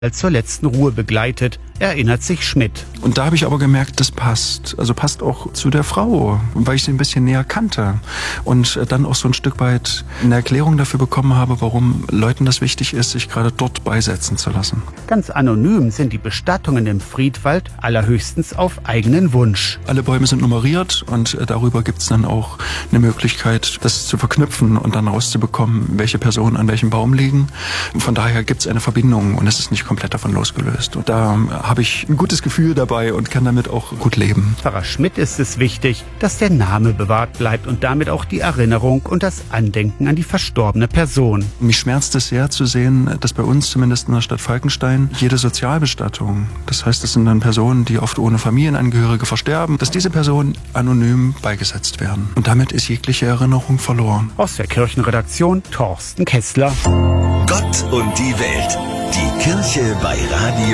zur letzten Ruhe begleitet, erinnert sich Schmidt. Und da habe ich aber gemerkt, das passt. Also passt auch zu der Frau, weil ich sie ein bisschen näher kannte. Und dann auch so ein Stück weit eine Erklärung dafür bekommen habe, warum Leuten das wichtig ist, sich gerade dort beisetzen zu lassen. Ganz anonym sind die Bestattungen im Friedwald, allerhöchstens auf eigenen Wunsch. Alle Bäume sind nummeriert und darüber gibt es dann auch eine Möglichkeit, das zu verknüpfen und dann rauszubekommen, welche Personen an welchem Baum liegen. Von daher gibt es eine Verbindung und es ist nicht komplett davon losgelöst. Und da habe ich ein gutes Gefühl dabei und kann damit auch gut leben. Pfarrer Schmidt ist es wichtig, dass der Name bewahrt bleibt und damit auch die Erinnerung und das Andenken an die verstorbene Person. Mich schmerzt es sehr zu sehen, dass bei uns zumindest in der Stadt Falkenstein jede Sozialbestattung, das heißt, das sind dann Personen, die oft ohne Familienangehörige versterben, dass diese Personen anonym beigesetzt werden. Und damit ist jegliche Erinnerung verloren. Aus der Kirchenredaktion Thorsten Kessler. Gott und die Welt. Die Kirche bei Radio